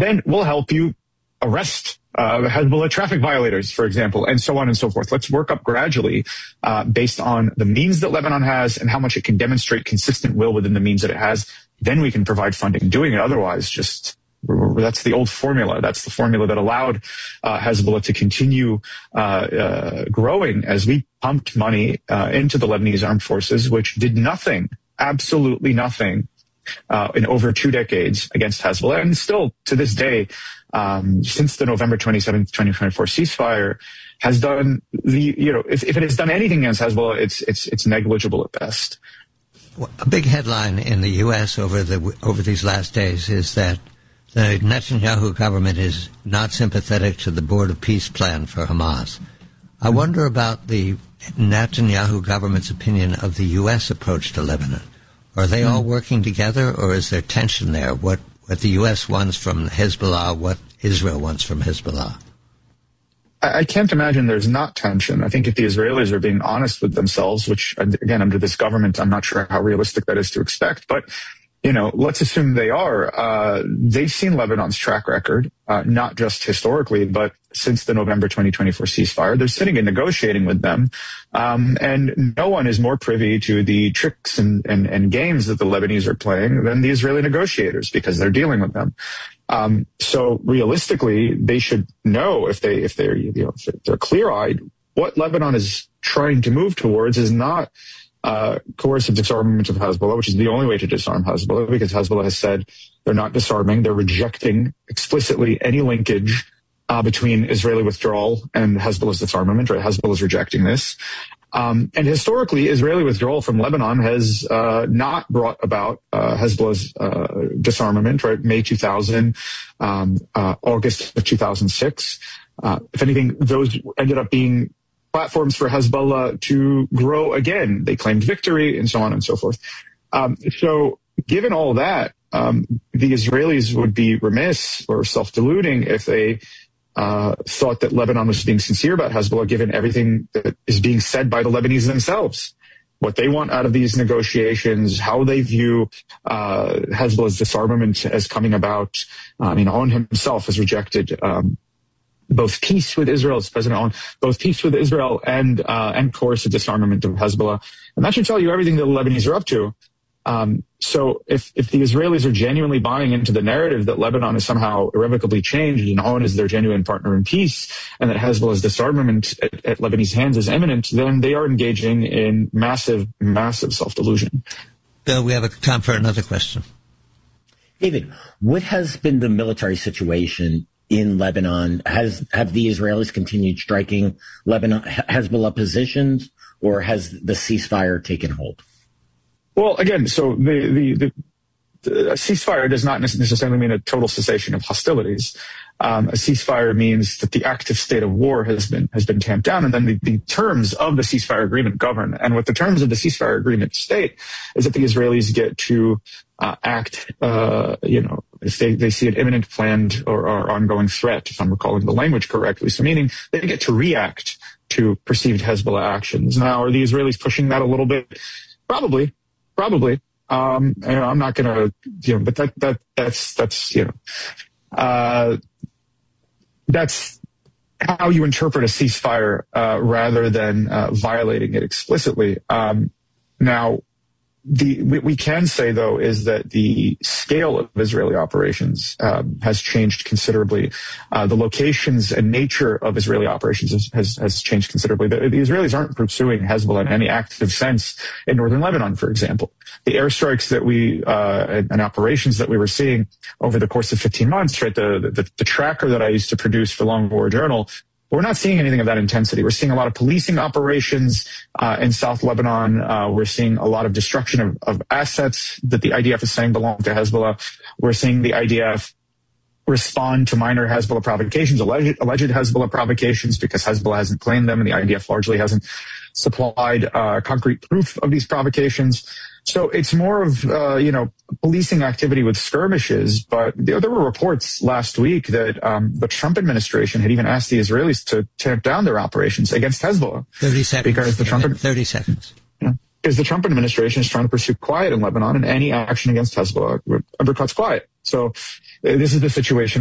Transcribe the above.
then we'll help you arrest Hezbollah traffic violators, for example, and so on and so forth. Let's work up gradually based on the means that Lebanon has and how much it can demonstrate consistent will within the means that it has. Then we can provide funding. Doing it otherwise, that's the old formula. That's the formula that allowed Hezbollah to continue growing as we pumped money into the Lebanese armed forces, which did nothing, absolutely nothing, in over 2 decades against Hezbollah. And still to this day, since the November 27th, 2024 ceasefire, has done if it has done anything against Hezbollah, it's negligible at best. A big headline in the U.S. over these last days is that the Netanyahu government is not sympathetic to the Board of Peace plan for Hamas. I wonder about the Netanyahu government's opinion of the U.S. approach to Lebanon. Are they all working together, or is there tension there? What the U.S. wants from Hezbollah, what Israel wants from Hezbollah? I can't imagine there's not tension. I think if the Israelis are being honest with themselves, which, again, under this government, I'm not sure how realistic that is to expect, but let's assume they are. They've seen Lebanon's track record, not just historically, but since the November 2024 ceasefire. They're sitting and negotiating with them. And no one is more privy to the tricks and games that the Lebanese are playing than the Israeli negotiators, because they're dealing with them. So realistically, they should know if they're clear-eyed, what Lebanon is trying to move towards is not coercive disarmament of Hezbollah, which is the only way to disarm Hezbollah, because Hezbollah has said they're not disarming. They're rejecting explicitly any linkage between Israeli withdrawal and Hezbollah's disarmament, right? Hezbollah is rejecting this. And historically, Israeli withdrawal from Lebanon has not brought about Hezbollah's disarmament, right? May 2000, August of 2006. If anything, those ended up being platforms for Hezbollah to grow again. They claimed victory and so on and so forth. So given all that, the Israelis would be remiss or self-deluding if they thought that Lebanon was being sincere about Hezbollah, given everything that is being said by the Lebanese themselves. What they want out of these negotiations, how they view Hezbollah's disarmament as coming about. On himself has rejected both peace with Israel, as President Aoun, both peace with Israel and coercive disarmament of Hezbollah. And that should tell you everything that the Lebanese are up to. So if the Israelis are genuinely buying into the narrative that Lebanon is somehow irrevocably changed and Aoun is their genuine partner in peace, and that Hezbollah's disarmament at Lebanese hands is imminent, then they are engaging in massive, massive self-delusion. Bill, we have time for another question. David, what has been the military situation in Lebanon? Have the Israelis continued striking Hezbollah positions, or has the ceasefire taken hold? Well, again, so the ceasefire does not necessarily mean a total cessation of hostilities. A ceasefire means that the active state of war has been tamped down, and then the terms of the ceasefire agreement govern. And what the terms of the ceasefire agreement state is that the Israelis get to act, if they see an imminent, planned, or ongoing threat, if I'm recalling the language correctly. So meaning they get to react to perceived Hezbollah actions. Now, are the Israelis pushing that a little bit? Probably. I'm not going to, but that's how you interpret a ceasefire rather than violating it explicitly. Now, we can say, though, is that the scale of Israeli operations has changed considerably. The locations and nature of Israeli operations has changed considerably. The Israelis aren't pursuing Hezbollah in any active sense in northern Lebanon, for example. The airstrikes that and operations that we were seeing over the course of 15 months, right? The tracker that I used to produce for Long War Journal, we're not seeing anything of that intensity. We're seeing a lot of policing operations in South Lebanon. We're seeing a lot of destruction of assets that the IDF is saying belong to Hezbollah. We're seeing the IDF respond to minor Hezbollah provocations, alleged Hezbollah provocations, because Hezbollah hasn't claimed them and the IDF largely hasn't supplied concrete proof of these provocations. So it's more of, policing activity with skirmishes. But there were reports last week that the Trump administration had even asked the Israelis to tamp down their operations against Hezbollah. 30 seconds. Because the Trump 30 seconds. Because the Trump administration is trying to pursue quiet in Lebanon, and any action against Hezbollah undercuts quiet. So this is the situation